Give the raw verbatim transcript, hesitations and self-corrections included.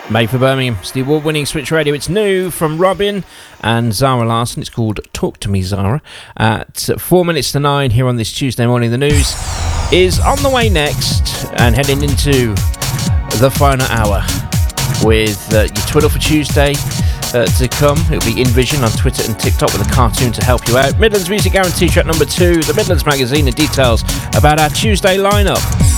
Made for Birmingham. It's the award-winning Switch Radio. It's new from Robin and Zara Larson. It's called Talk to Me, Zara. At four minutes to nine here on this Tuesday morning, the news is on the way next and heading into the final hour with uh, your Twiddle for Tuesday uh, to come. It'll be InVision on Twitter and TikTok with a cartoon to help you out. Midlands Music Guarantee track number two, the Midlands Magazine, and details about our Tuesday lineup.